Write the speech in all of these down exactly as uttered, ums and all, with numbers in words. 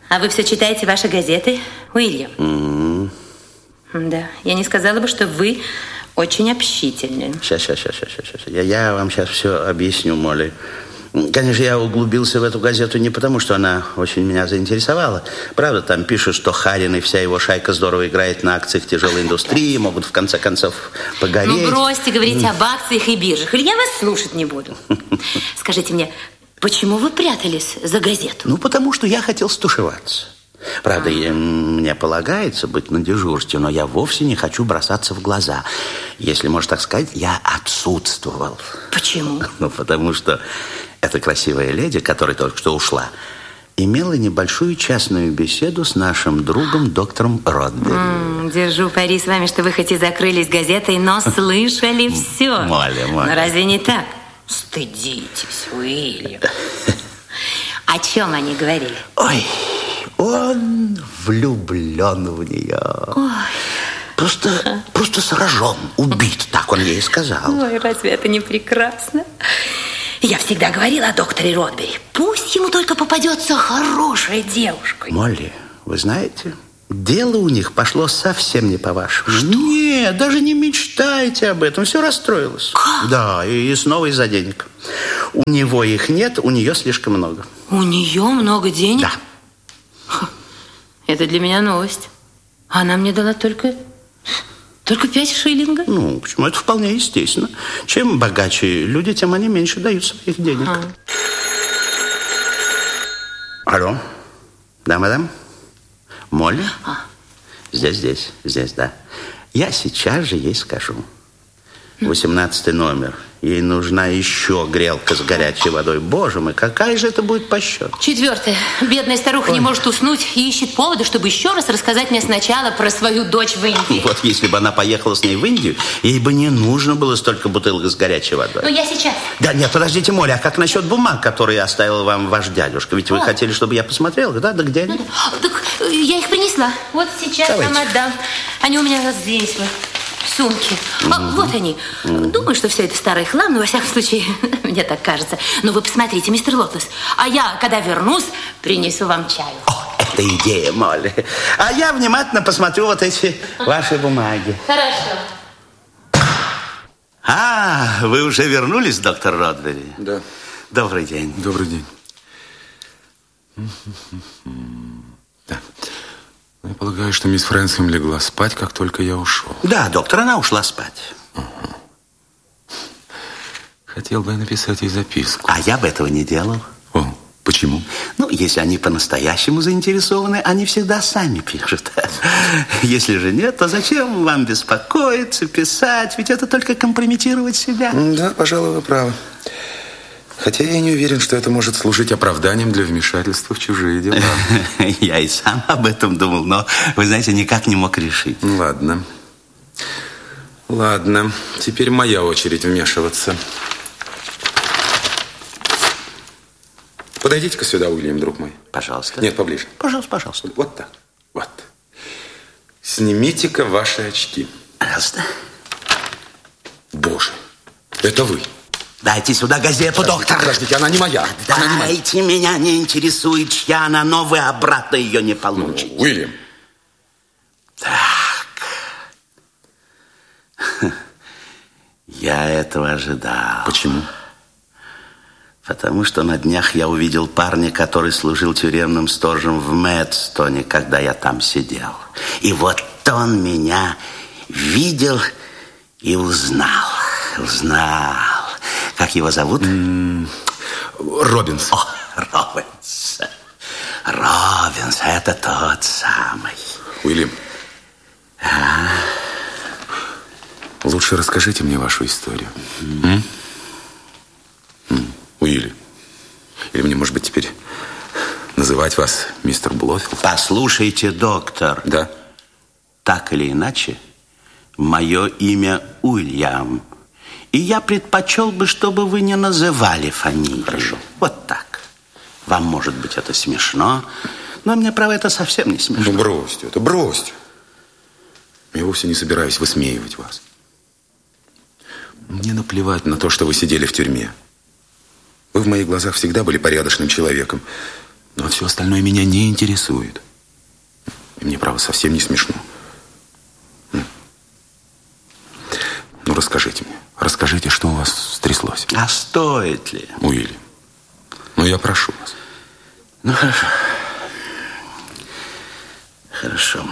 А вы все читаете ваши газеты, Уильям? Mm-hmm. Да, я не сказала бы, что вы очень общительны. Сейчас, сейчас, сейчас, сейчас, сейчас. Я, я вам сейчас все объясню, Молли. Конечно, я углубился в эту газету не потому, что она очень меня заинтересовала. Правда, там пишут, что Харин и вся его шайка здорово играет на акциях тяжелой индустрии, могут в конце концов погореть. Ну, бросьте говорить об акциях и биржах, или я вас слушать не буду. Скажите мне, почему вы прятались за газету? Ну, потому что я хотел стушеваться. Правда, я, мне полагается быть на дежурстве, но я вовсе не хочу бросаться в глаза. Если можно так сказать, я отсутствовал. Почему? Ну, потому что эта красивая леди, которая только что ушла, имела небольшую частную беседу с нашим другом доктором Родбери. М-м, держу пари с вами, что вы хоть и закрылись газетой, но слышали все. Молли, Молли. Но разве не так? Стыдитесь, Уильям. О чем они говорили? Ой, он влюблен в нее. Ой. Просто, просто сражен, убит, так он ей сказал. Ой, разве это не прекрасно? Я всегда говорила о докторе Родбери. Пусть ему только попадется хорошая девушка. Молли, вы знаете, дело у них пошло совсем не по-вашему. Что? Нет, даже не мечтайте об этом. Все расстроилось. Как? Да, и, и снова из-за денег. У него их нет, у нее слишком много. У нее много денег? Да. Ха, это для меня новость. Она мне дала только... Только пять шиллингов? Ну, почему? Это вполне естественно. Чем богаче люди, тем они меньше дают своих денег. А. Алло. Да, мадам? Молли? А. Здесь, здесь, здесь, да. Я сейчас же ей скажу. Восемнадцатый номер. Ей нужна еще грелка с горячей водой. Боже мой, какая же это будет по счету? Четвертое. Бедная старуха Ой. не может уснуть и ищет повода, чтобы еще раз рассказать мне сначала про свою дочь в Индии. Вот если бы она поехала с ней в Индию, ей бы не нужно было столько бутылок с горячей водой. Ну, я сейчас. Да нет, подождите, Моля, а как насчет бумаг, которые оставил вам ваш дядюшка? Ведь вы О. хотели, чтобы я посмотрел, да? Да где они? Ну, да. Так я их принесла. Вот сейчас Давайте. вам отдам. Они у меня вот здесь вот. Сумки. Mm-hmm. А, вот они. Mm-hmm. Думаю, что все это старый хлам, но во всяком случае, мне так кажется. Но вы посмотрите, мистер Лотос, а я, когда вернусь, принесу вам чаю. О, это идея, Молли. А я внимательно посмотрю вот эти ваши бумаги. Хорошо. А, вы уже вернулись, доктор Родбери? Да. Добрый день. Добрый день. Да. Я полагаю, что мисс Фрэнсхэм легла спать, как только я ушел. Да, доктор, она ушла спать. Угу. Хотел бы я написать ей записку. А я бы этого не делал. О, почему? Ну, если они по-настоящему заинтересованы, они всегда сами пишут. Если же нет, то зачем вам беспокоиться, писать? Ведь это только компрометировать себя. Да, пожалуй, вы правы. Хотя я не уверен, что это может служить оправданием для вмешательства в чужие дела. Я и сам об этом думал, но, вы знаете, никак не мог решить. Ладно. Ладно. Теперь моя очередь вмешиваться. Подойдите-ка сюда, Уильям, друг мой. Пожалуйста. Нет, поближе. Пожалуйста, пожалуйста. Вот так. Вот. Снимите-ка ваши очки. Пожалуйста. Боже, это вы. Дайте сюда газету, Подождите, доктор. Подождите, она не моя. Она не моя. Дайте, меня не интересует, чья она, но вы обратно ее не получите. Ну, Уильям. Так. Я этого ожидал. Почему? Потому что на днях я увидел парня, который служил тюремным сторожем в Мэдстоне, когда я там сидел. И вот он меня видел и узнал. Узнал. Как его зовут? Mm, Робинс. О, Робинс. Робинс, это тот самый. Уильям. А? Лучше расскажите мне вашу историю. Mm. Mm. Уильям. Или мне, может быть, теперь называть вас мистер Блофилд? Послушайте, доктор. Да? Так или иначе, мое имя Уильям. И я предпочел бы, чтобы вы не называли фамилию. Хорошо. Вот так. Вам, может быть, это смешно, но мне, право, это совсем не смешно. Ну, бросьте это, бросьте. Я вовсе не собираюсь высмеивать вас. Мне наплевать на то, что вы сидели в тюрьме. Вы в моих глазах всегда были порядочным человеком. Но все остальное меня не интересует. И мне, право, совсем не смешно. Ну, расскажите мне. Расскажите, что у вас стряслось. А стоит ли? Уильям, ну, я прошу вас. Ну, хорошо. Хорошо.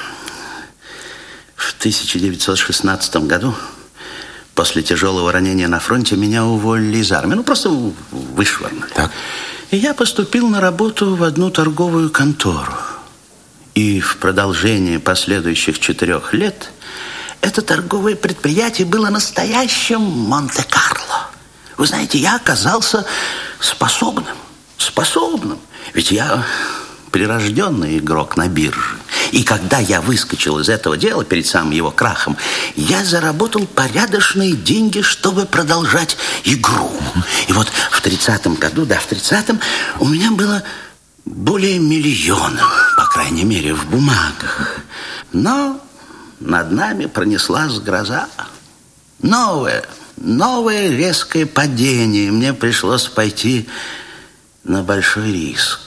В тысяча девятьсот шестнадцатом году, после тяжелого ранения на фронте, меня уволили из армии. Ну, просто вышвырнули. Так. И я поступил на работу в одну торговую контору. И в продолжение последующих четырех лет это торговое предприятие было настоящим Монте-Карло. Вы знаете, я оказался способным. Способным. Ведь я прирожденный игрок на бирже. И когда я выскочил из этого дела перед самым его крахом, я заработал порядочные деньги, чтобы продолжать игру. И вот в тридцатом году, да, в тридцатом у меня было более миллиона, по крайней мере, в бумагах. Но над нами пронеслась гроза. Новое, новое резкое падение. Мне пришлось пойти на большой риск.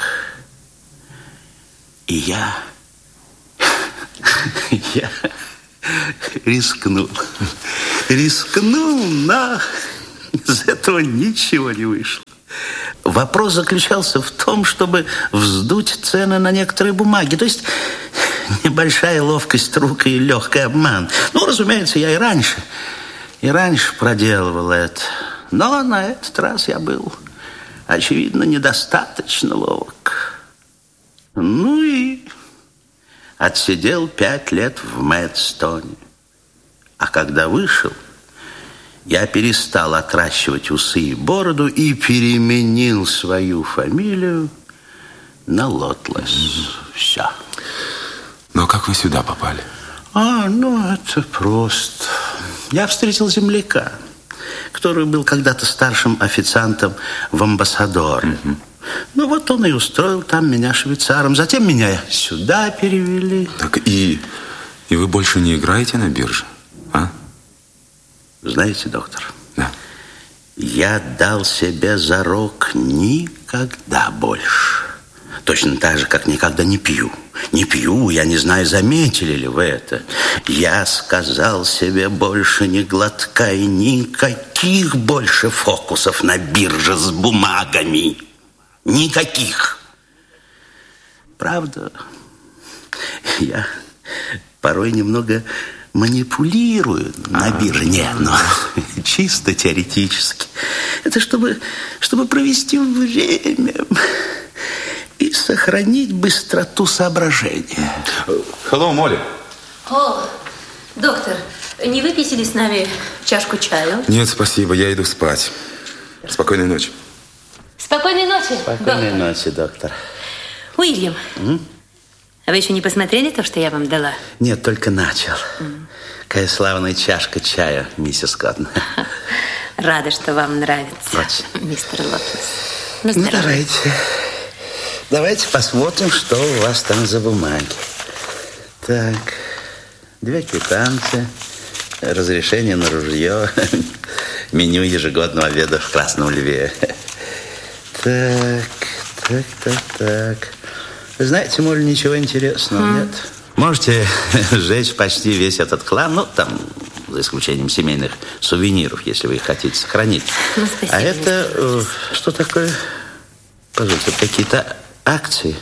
И я... Я рискнул. Рискнул, но из этого ничего не вышло. Вопрос заключался в том, чтобы вздуть цены на некоторые бумаги. То есть небольшая ловкость рук и легкий обман. Ну, разумеется, я и раньше, и раньше проделывал это. Но на этот раз я был, очевидно, недостаточно ловок. Ну и отсидел пять лет в Мэдстоне. А когда вышел, я перестал отращивать усы и бороду и переменил свою фамилию на Лотлес. Все. Но как вы сюда попали? А, ну, это просто. Я встретил земляка, который был когда-то старшим официантом в Амбассадоре. Угу. Ну, вот он и устроил там меня швейцаром. Затем меня сюда перевели. Так и, и вы больше не играете на бирже, а? Знаете, доктор, да. Я дал себе зарок никогда больше. Точно так же, как никогда не пью. Не пью, я не знаю, заметили ли вы это. Я сказал себе больше ни глотка и никаких больше фокусов на бирже с бумагами. Никаких. Правда, я порой немного манипулирую на бирже. Нет, но чисто теоретически. Это чтобы, чтобы провести время и сохранить быстроту соображения. Hello, Молли. О, доктор, не выпьете ли с нами чашку чаю? Нет, спасибо, я иду спать. Спокойной ночи. Спокойной ночи, Спокойной доктор. ночи, доктор. Уильям, М? а вы еще не посмотрели то, что я вам дала? Нет, только начал. М. Какая славная чашка чая, миссис Коттон. Рада, что вам нравится, Очень. мистер Лотлес. Ну, давайте. Давайте посмотрим, что у вас там за бумаги. Так, две квитанции, разрешение на ружье, меню ежегодного обеда в Красном Льве. Так, так, так, так. Вы знаете, Молли, ничего интересного mm. нет. Можете сжечь почти весь этот хлам, ну, там, за исключением семейных сувениров, если вы их хотите сохранить. Ну, спасибо. А это, э, что такое? Пожалуйста, какие-то акции.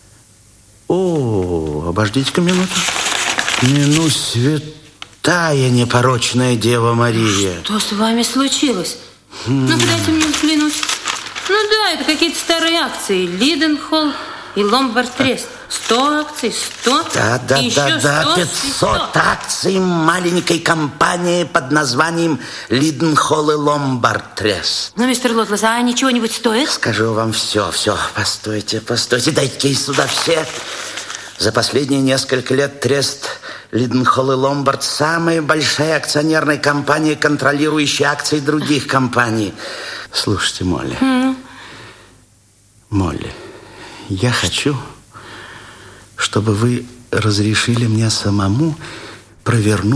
О, обождите-ка минуту. Ну, святая непорочная Дева Мария. Что с вами случилось? Mm. Ну, дайте мне взглянуть. Ну да, это какие-то старые акции. Лиденхолл и Ломбард Трест. Сто акций, сто. Да, да, и да, еще да, сто, пятьсот акций маленькой компании под названием Лиденхолл и Ломбард Трест. Ну, мистер Лотлес, а они чего-нибудь стоят? Скажу вам все, все. Постойте, постойте, дайте сюда все. За последние несколько лет Трест, Лиденхолл и Ломбард — самая большая акционерная компания, контролирующая акции других компаний. Слушайте, Молли. Mm. Молли, я хочу, чтобы вы разрешили мне самому провернуть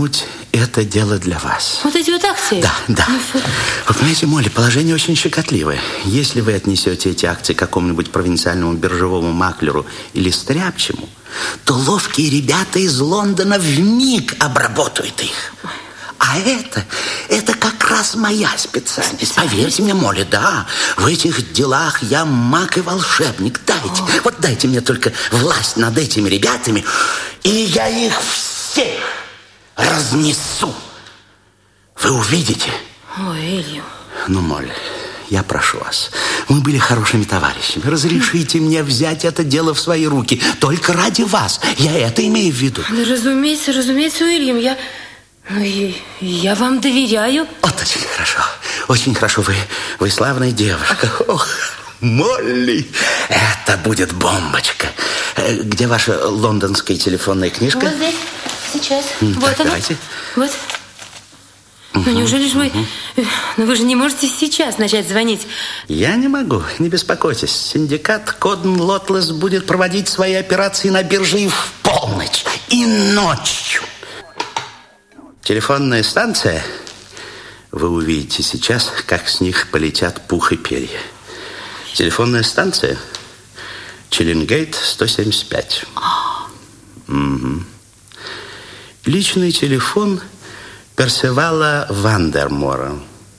это дело для вас. Вот эти вот акции? Да, да. Ну, вы понимаете, Молли, положение очень щекотливое. Если вы отнесете эти акции какому-нибудь провинциальному биржевому маклеру или стряпчему, то ловкие ребята из Лондона вмиг обработают их. А это, это как раз моя специальность. Поверьте мне, Молли, да, в этих делах я маг и волшебник. Дайте, О. вот дайте мне только власть над этими ребятами, и я их всех разнесу. Вы увидите. Ой, Уильям. Ну, Молли, я прошу вас, мы были хорошими товарищами. Разрешите мне взять это дело в свои руки. Только ради вас. Я это имею в виду. Да, разумеется, разумеется, Уильям, я... Ну, и я вам доверяю. Вот очень хорошо. Очень хорошо. Вы, вы славная девушка. Ох, Молли, это будет бомбочка. Где ваша лондонская телефонная книжка? Вот здесь, сейчас. Так, вот она. давайте. Вот. Угу, ну, неужели же вы... Угу. Ну, вы же не можете сейчас начать звонить. Я не могу, не беспокойтесь. Синдикат Коден Лотлес будет проводить свои операции на бирже и в полночь, и ночью. Телефонная станция, вы увидите сейчас, как с них полетят пух и перья. Телефонная станция Чиллингейт сто семьдесят пять. Угу. Личный телефон Персивала Вандермора.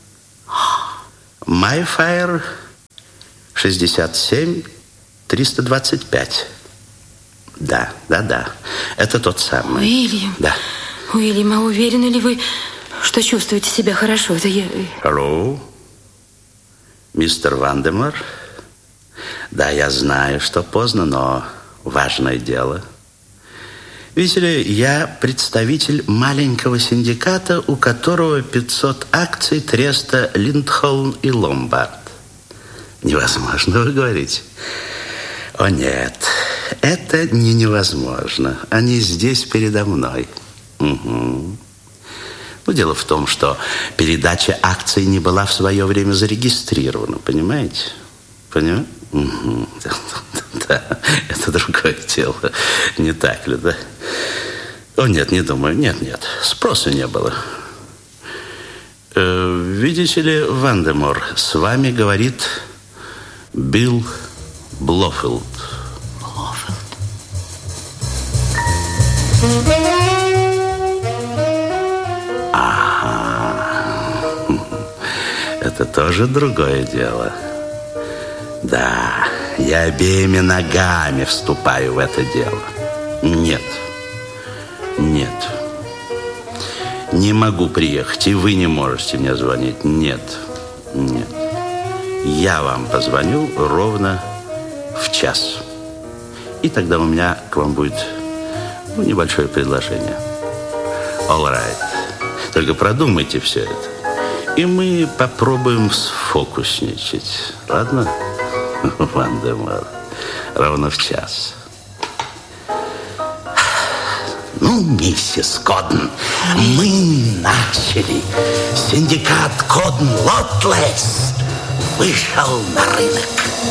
Майфайр шестьдесят семь триста двадцать пять. Да, да, да. Это тот самый. Уильям. Да. Уильям, а уверены ли вы, что чувствуете себя хорошо? Это я... Алло, мистер Вандемор. Да, я знаю, что поздно, но важное дело. Видите ли, я представитель маленького синдиката, у которого пятьсот акций треста Линдхолм и Ломбард. Невозможно, вы говорите? О, нет, это не невозможно. Они здесь передо мной. Угу. Ну, дело в том, что передача акций не была в свое время зарегистрирована, понимаете? Понимаете? Угу. Да, это другое дело. Не так ли, да? О, нет, не думаю. Нет, нет, спроса не было. Э, видите ли, Вандемор, с вами говорит Билл Блофилд. Блофилд. Это тоже другое дело. Да, я обеими ногами вступаю в это дело. Нет, нет. Не могу приехать, и вы не можете мне звонить. Нет, нет. Я вам позвоню ровно в час. И тогда у меня к вам будет, ну, небольшое предложение. All right. Только продумайте все это. И мы попробуем сфокусничать. Ладно? Вандемор. Ровно в час. Ну, миссис Коден, мы начали. Синдикат Коден Лотлес вышел на рынок.